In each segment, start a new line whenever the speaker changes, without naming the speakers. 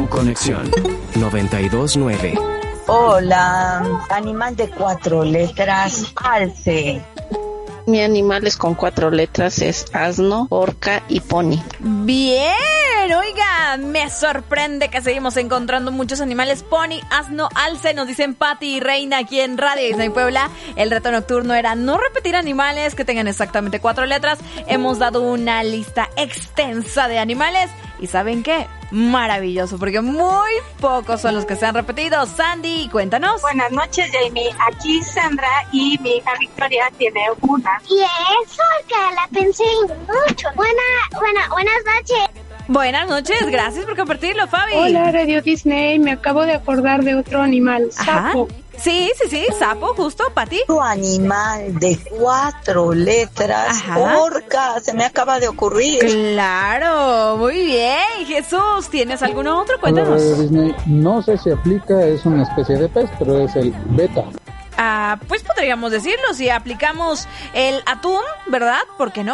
conexión 929.
Hola, animal de 4 letras, alce.
Mi animal es con 4 letras, es asno, orca y pony.
Bien, oiga, me sorprende que seguimos encontrando muchos animales. Pony, asno, alce, nos dicen Pati y Reina aquí en Radio Disney Puebla. El reto nocturno era no repetir animales que tengan exactamente 4 letras. Hemos dado una lista extensa de animales. ¿Y saben qué? Maravilloso, porque muy pocos son los que se han repetido. Sandy, cuéntanos.
Buenas noches, Jamie. Aquí Sandra y mi hija Victoria tiene una.
Y eso, que la pensé mucho. Buenas noches.
Buenas noches, gracias por compartirlo, Fabi.
Hola, Radio Disney. Me acabo de acordar de otro animal, sapo.
Sí, sapo, justo, Pati.
Tu animal de 4 letras, orca, se me acaba de ocurrir.
Claro, muy bien. Jesús, ¿tienes alguno otro? Cuéntanos.
Hola, Disney. No sé si aplica, es una especie de pez, pero es el beta.
Pues podríamos decirlo, si aplicamos el atún, ¿verdad? ¿Por qué no?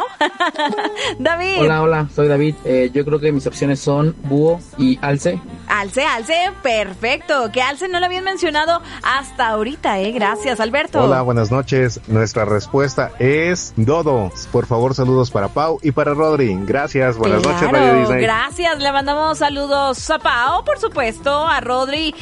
David.
Hola, soy David. Yo creo que mis opciones son búho y alce.
Alce, perfecto. Que alce no lo habían mencionado hasta ahorita, Gracias, Alberto.
Hola, buenas noches. Nuestra respuesta es dodo. Por favor, saludos para Pau y para Rodri. Gracias, buenas noches, Radio Disney.
Gracias, le mandamos saludos a Pau, por supuesto, a Rodri.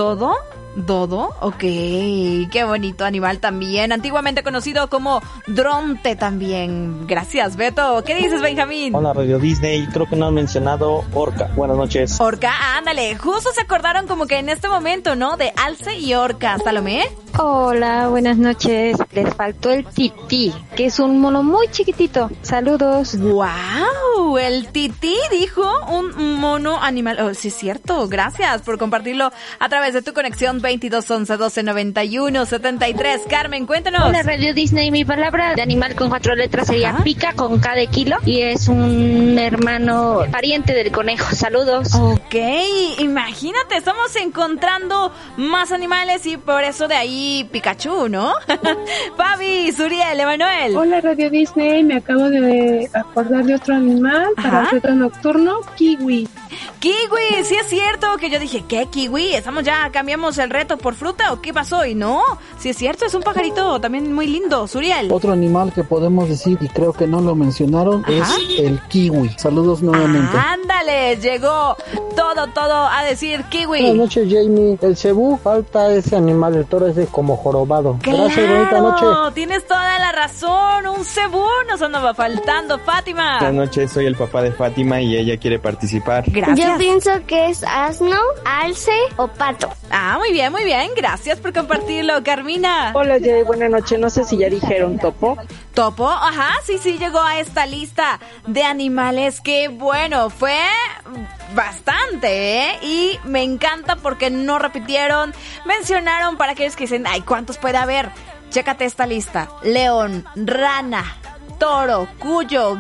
¿Dodo? Ok, qué bonito animal también, antiguamente conocido como dronte también. Gracias, Beto. ¿Qué dices, Benjamín?
Hola, Radio Disney, creo que no han mencionado orca. Buenas noches.
Orca, ándale, justo se acordaron como que en este momento, ¿no? De alce y orca. ¿Salomé?
Hola, buenas noches. Les faltó el tití, que es un mono muy chiquitito. Saludos.
¡Wow! El tití, dijo, un mono animal. Oh, sí, es cierto. Gracias por compartirlo a través de tu conexión 22 11 12 91 73. Carmen, cuéntanos.
Hola, Radio Disney. Mi palabra de animal con 4 letras sería pica, con K de kilo, y es un hermano pariente del conejo. Saludos.
Ok, imagínate, estamos encontrando más animales y por eso de ahí Pikachu, ¿no? Fabi, Suriel, Emanuel.
Hola, Radio Disney. Me acabo de acordar de otro animal para el reto nocturno, kiwi.
Kiwi, sí es cierto que yo dije, ¿qué kiwi? ¿Cambiamos el reto por fruta o qué pasó? Y no, sí es cierto, es un pajarito también muy lindo. Suriel.
Otro animal que podemos decir, y creo que no lo mencionaron, es el kiwi. Saludos nuevamente.
Ándale, llegó todo a decir kiwi.
Buenas noches, Jamie. El cebú, falta ese animal, el toro ese como jorobado.
Claro,
gracias, bonita noche.
Tienes toda la razón, un cebú nos andaba faltando. Fátima.
Buenas noches, soy el papá de Fátima y ella quiere participar.
Gracias.
Yo pienso que es asno, alce o pato.
Muy bien, gracias por compartirlo, Carmina.
Hola, Jay, buenas noches, no sé si ya dijeron topo.
¿Topo? Sí, llegó a esta lista de animales que, bueno, fue bastante, y me encanta porque no repitieron, mencionaron para aquellos que dicen, ay, ¿cuántos puede haber? Chécate esta lista: león, rana, toro, cuyo,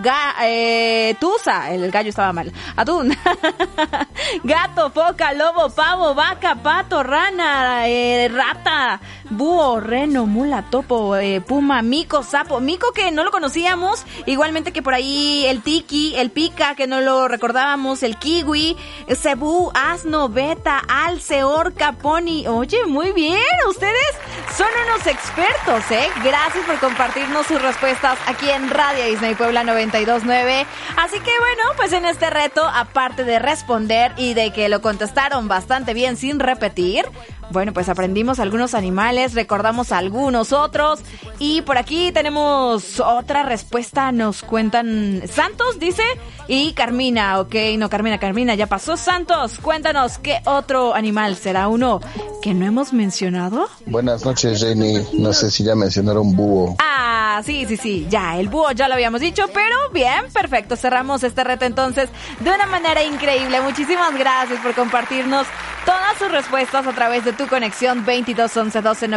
tusa, el gallo estaba mal, atún, gato, foca, lobo, pavo, vaca, pato, rana, rata, búho, reno, mula, topo, puma, mico, sapo, mico que no lo conocíamos, igualmente que por ahí el tiki, el pica que no lo recordábamos, el kiwi, cebú, asno, beta, alce, orca, pony. Oye, muy bien, ustedes son unos expertos, gracias por compartirnos sus respuestas aquí en Radio Disney Puebla 92.9. Así que bueno, pues en este reto, aparte de responder y de que lo contestaron bastante bien sin repetir, bueno, pues aprendimos algunos animales, recordamos algunos otros, y por aquí tenemos otra respuesta, nos cuentan Santos, dice, y Carmina, Carmina ya pasó. Santos, cuéntanos, ¿qué otro animal será uno que no hemos mencionado?
Buenas noches, Jamie. No sé si ya mencionaron búho.
Sí, ya, el búho ya lo habíamos dicho, pero bien, perfecto, cerramos este reto entonces de una manera increíble. Muchísimas gracias por compartirnos todas sus respuestas a través de tu conexión 22 11 12